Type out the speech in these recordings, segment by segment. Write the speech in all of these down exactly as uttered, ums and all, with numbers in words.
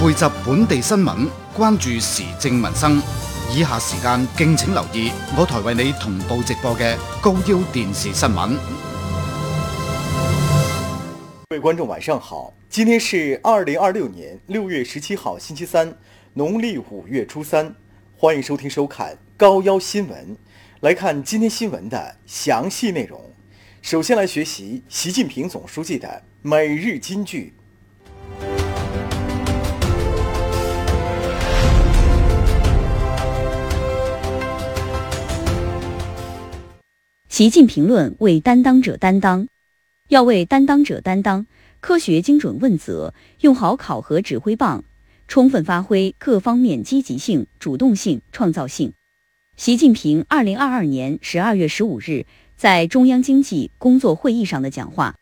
匯集本地新聞，關注時政民生。以下時間敬請留意我台為你同步直播嘅高腰電視新聞。 各位觀眾晚上好，今天是二零二六年六月十七號星期三，農曆五月初三，歡迎收聽收看高腰新聞。來看今天新聞的詳細內容。首先來學習習近平總書記的每日金句。 習近平論為擔當者擔當，要為擔當者擔當，科學精準問責，用好考核指揮棒，充分發揮各方面積極性、主動性、創造性。習近平二零二二年十二月十五日在中央經濟工作會議上的講話。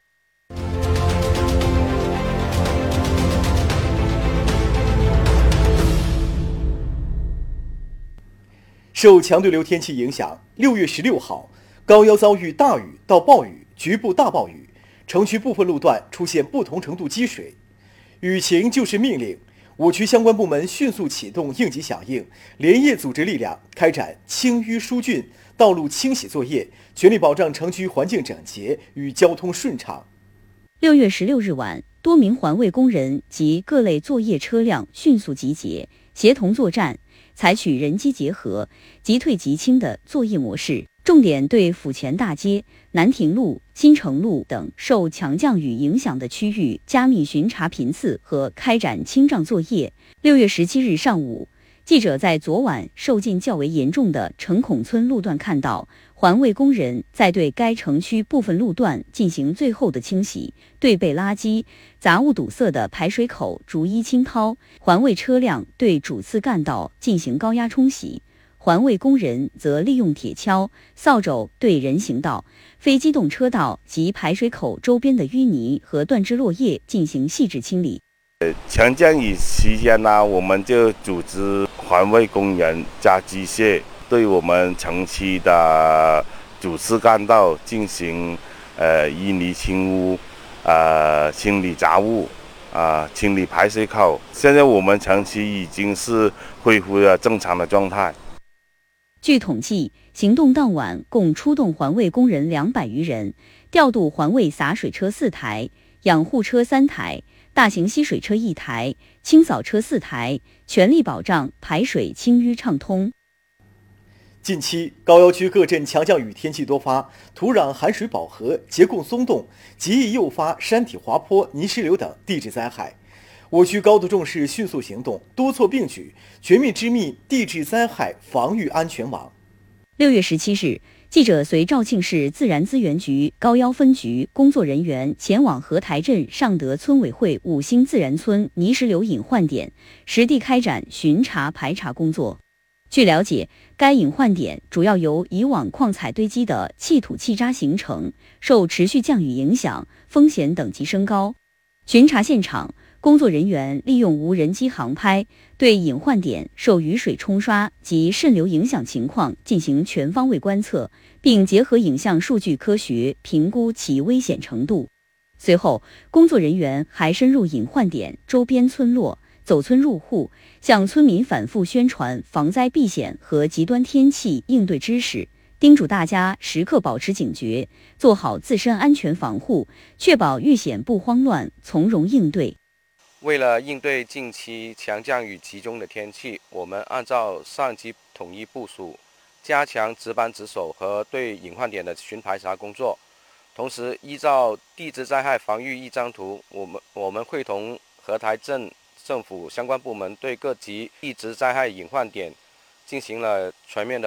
受強對流天氣影響，六月十六號，高腰遭遇大雨到暴雨，局部大暴雨，城區部分路段出現不同程度積水。雨情就是命令，我區相關部門迅速啟動應急響應，連夜組織力量開展清淤疏浚、道路清洗作業，全力保障城區環境整潔與交通順暢。 六月十六日晚，多名環衛工人及各類作業車輛迅速集結，協同作戰，採取人機結合、即退即清的作業模式，重點對府前大街、南亭路、新城路等受強降雨影響的區域加密巡查頻次和開展清障作業。六月十七日上午，記者在昨晚受浸較為嚴重的城孔村路段看到，環衛工人在對該城區部分路段進行最後的清洗，對被垃圾、雜物堵塞的排水口逐一清掏，環衛車輛對主次幹道進行高壓沖洗，環衛工人則利用鐵鍬、掃帚對人行道、非機動車道及排水口周邊的淤泥和斷枝落葉進行細緻清理。 強降雨期間呢，我們就組織環衛工人加機械，對我們城區的主次幹道進行呃淤泥清污，呃清理雜物，啊、呃、清理排水口。現在我們城區已經是恢復了正常的狀態。 據統計，行動當晚共出動環衛工人兩百餘人，調度環衛灑水車四台、養護車三台、大型吸水車一台、清掃車四台，全力保障排水清淤暢通。 近期高腰區各鎮強降雨天氣多發，土壤含水飽和、結構鬆動，極易誘發山體滑坡、泥石流等地質災害。我區高度重視迅速行動，多措並舉，全面織密地質災害防禦安全網。 六月十七日，記者隨肇慶市自然資源局高腰分局工作人員前往河台鎮尚德村委會五星自然村泥石流隱患點，實地開展巡查排查工作。據了解，該隱患點主要由以往礦採堆積的氣土氣渣形成，受持續降雨影響，風險等級升高。巡查現場，工作人員利用無人機航拍，對隱患點受雨水沖刷及滲流影響情況進行全方位觀測，並結合影像數據科學評估其危險程度。隨後，工作人員還深入隱患點周邊村落，走村入戶，向村民反覆宣傳防災避險和極端天氣應對知識，叮囑大家時刻保持警覺，做好自身安全防護，確保遇險不慌亂，從容應對。 為了應對近期強降雨集中的天氣，我們按照上級統一部署，加強值班值守和對隱患點的巡排查工作。同時，依照地質災害防禦一張圖，我們我們會同河台鎮政府相關部門對各級地質災害隱患點進行了全面的